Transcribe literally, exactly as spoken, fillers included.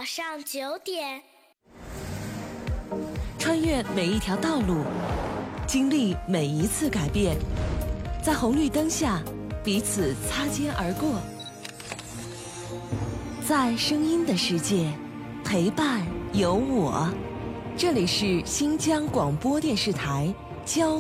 早上九点， 穿越每一条道路，经历每一次改变，在红绿灯下彼此擦肩而过，在声音的世界陪伴有我。这里是新疆广播电视台交